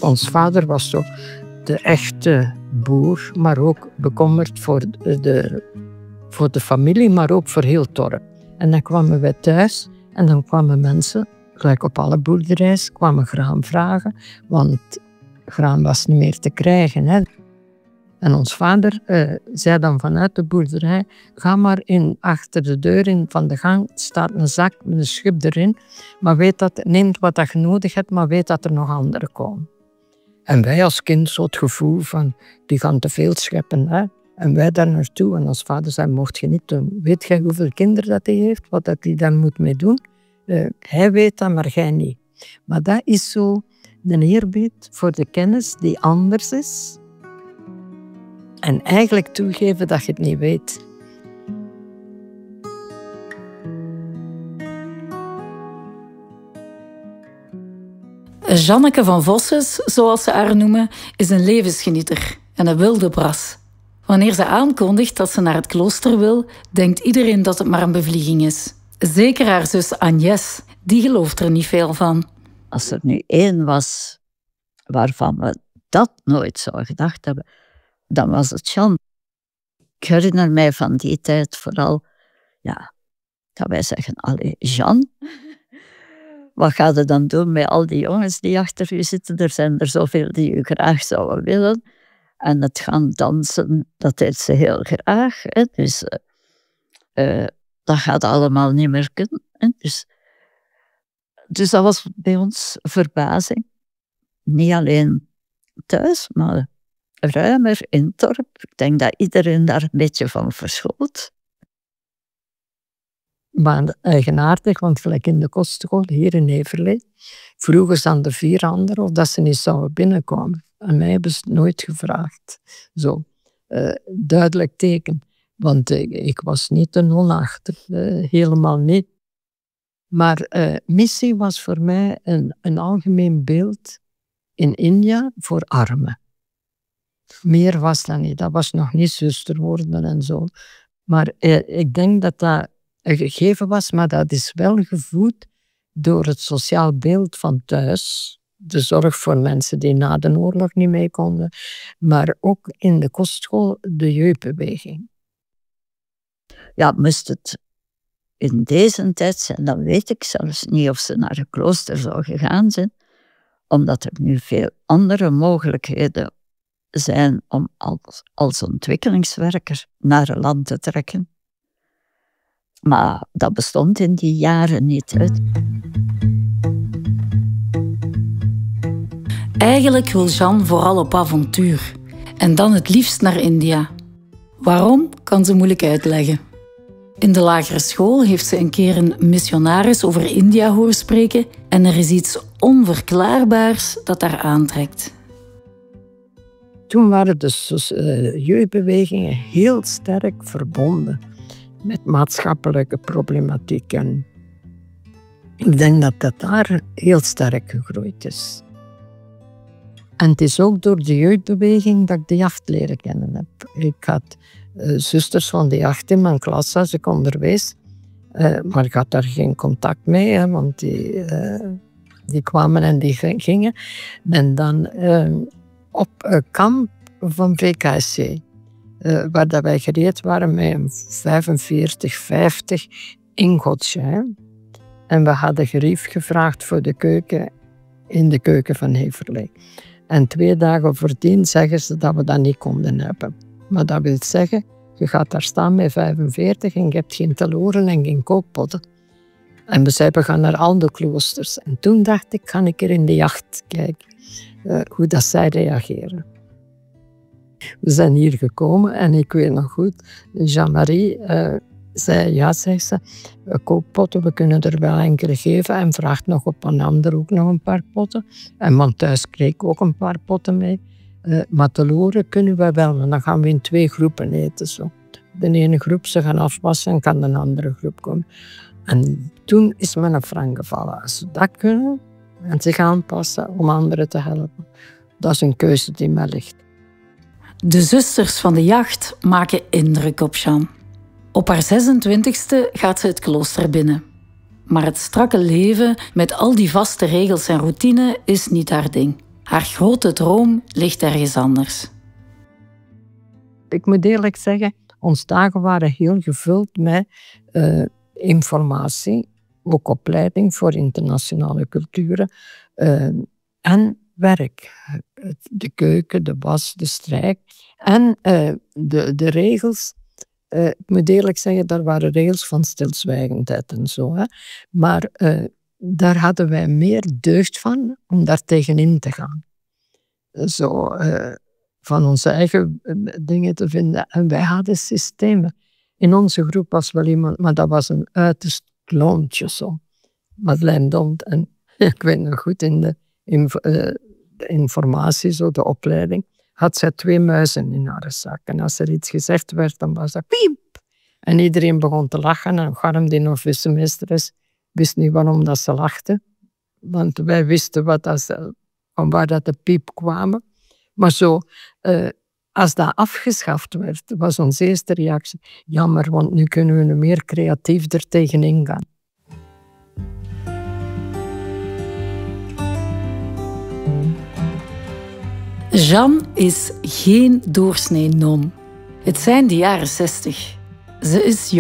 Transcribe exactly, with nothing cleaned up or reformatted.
Ons vader was zo de echte boer, maar ook bekommerd voor de, voor de familie, maar ook voor heel het dorp. En dan kwamen wij thuis en dan kwamen mensen, gelijk op alle boerderijen, kwamen graan vragen, want graan was niet meer te krijgen. Hè. En ons vader uh, zei dan vanuit de boerderij, ga maar in, achter de deur in van de gang, staat een zak met een schub erin, maar weet dat, neem wat dat je nodig hebt, maar weet dat er nog anderen komen. En wij als kind zo het gevoel van, die gaan te veel scheppen. Hè? En wij daar naartoe. En als vader zei, mocht je niet doen. Weet jij hoeveel kinderen dat hij heeft? Wat dat hij daar moet mee doen? Uh, hij weet dat, maar jij niet. Maar dat is zo een eerbied voor de kennis die anders is. En eigenlijk toegeven dat je het niet weet. Janneke van Vosses, zoals ze haar noemen, is een levensgenieter en een wilde bras. Wanneer ze aankondigt dat ze naar het klooster wil, denkt iedereen dat het maar een bevlieging is. Zeker haar zus Agnes, die gelooft er niet veel van. Als er nu één was waarvan we dat nooit zouden gedacht hebben, dan was het Jan. Ik herinner mij van die tijd vooral, ja, dat wij zeggen, allee, Jan, wat ga je dan doen met al die jongens die achter u zitten? Er zijn er zoveel die u graag zouden willen. En het gaan dansen, dat deed ze heel graag. Hè? Dus uh, dat gaat allemaal niet meer kunnen. Hè? Dus, dus dat was bij ons verbazing. Niet alleen thuis, maar ruimer in het dorp. Ik denk dat iedereen daar een beetje van verschoot. Maar eigenaardig, want gelijk in de kostschool hier in Heverlee vroegen ze aan de vier anderen of dat ze niet zouden binnenkomen. En mij hebben ze het nooit gevraagd. Zo, uh, duidelijk teken. Want uh, ik was niet een onachter, uh, helemaal niet. Maar uh, missie was voor mij een, een algemeen beeld in India voor armen. Meer was dat niet. Dat was nog niet zuster worden en zo. Maar uh, ik denk dat dat een gegeven was, maar dat is wel gevoed door het sociaal beeld van thuis. De zorg voor mensen die na de oorlog niet mee konden. Maar ook in de kostschool de jeugdbeweging. Ja, moest het in deze tijd zijn, dan weet ik zelfs niet of ze naar een klooster zou gegaan zijn. Omdat er nu veel andere mogelijkheden zijn om als, als ontwikkelingswerker naar een land te trekken. Maar dat bestond in die jaren niet. Hè. Eigenlijk wil Jeanne vooral op avontuur. En dan het liefst naar India. Waarom, kan ze moeilijk uitleggen. In de lagere school heeft ze een keer een missionaris over India horen spreken en er is iets onverklaarbaars dat haar aantrekt. Toen waren de uh, jeugdbewegingen heel sterk verbonden met maatschappelijke problematiek. En ik denk dat dat daar heel sterk gegroeid is. En het is ook door de jeugdbeweging dat ik de jacht leren kennen heb. Ik had uh, zusters van de jacht in mijn klas als ik onderwees. Uh, maar ik had daar geen contact mee, hè, want die, uh, die kwamen en die gingen. En dan uh, op een kamp van V K S C. Uh, waar dat wij gereed waren met een vijfenveertig vijftig in Godsje. En we hadden gerief gevraagd voor de keuken in de keuken van Heverlee. En twee dagen voordien zeggen ze dat we dat niet konden hebben. Maar dat wil zeggen, je gaat daar staan met vijfenveertig en je hebt geen teloren en geen kookpotten. En we zeiden, we gaan naar al de kloosters. En toen dacht ik, ga ik er in de jacht kijken, uh, hoe dat zij reageren. We zijn hier gekomen en ik weet nog goed, Jean-Marie uh, zei, ja, zegt ze, kookpotten, we kunnen er wel enkele geven en vraagt nog op een ander ook nog een paar potten. En want thuis kreeg ik ook een paar potten mee. Uh, maar teloren kunnen we wel, en dan gaan we in twee groepen eten. Zo. De ene groep ze gaan afwassen en kan de andere groep komen. En toen is me een frank gevallen. Als ze dat kunnen en zich aanpassen om anderen te helpen, dat is een keuze die mij ligt. De zusters van de jacht maken indruk op Jeanne. Op haar zesentwintigste gaat ze het klooster binnen. Maar het strakke leven met al die vaste regels en routine is niet haar ding. Haar grote droom ligt ergens anders. Ik moet eerlijk zeggen, onze dagen waren heel gevuld met uh, informatie, ook opleiding voor internationale culturen uh, en werk. De keuken, de was, de strijk en uh, de, de regels. Uh, ik moet eerlijk zeggen, daar waren regels van stilzwijgendheid en zo. Hè. Maar uh, daar hadden wij meer deugd van om daar tegenin te gaan. Zo... Uh, van onze eigen dingen te vinden. En wij hadden systemen. In onze groep was wel iemand, maar dat was een uiterst kloontje zo. Madeleine Dont. En ik weet nog goed, in de, in, uh, de informatie, zo, de opleiding, had zij twee muizen in haar zak. En als er iets gezegd werd, dan was dat piep. En iedereen begon te lachen. En Garm, die nog wisselmeesteres, wist niet waarom dat ze lachten. Want wij wisten wat dat ze, van waar dat de piep kwamen. Maar zo, uh, als dat afgeschaft werd, was onze eerste reactie, jammer, want nu kunnen we meer creatief er tegenin gaan. Jeanne is geen doorsnee non. Het zijn de jaren zestig. Ze is jong.